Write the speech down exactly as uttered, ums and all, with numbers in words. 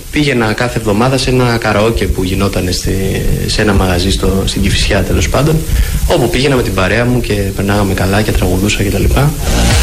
πήγαινα κάθε εβδομάδα σε ένα καραόκε που γινόταν στη, σε ένα μαγαζί στο, στην Κηφισιά τέλος πάντων, όπου πήγαινα με την παρέα μου και περνάγαμε καλά και τραγουδούσα κτλ.